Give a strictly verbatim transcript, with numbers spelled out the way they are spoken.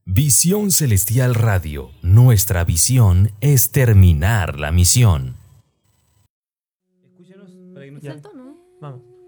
Visión Celestial Radio, nuestra visión es terminar la misión. Escúchanos para irnos. Saltó, ¿no? Vamos.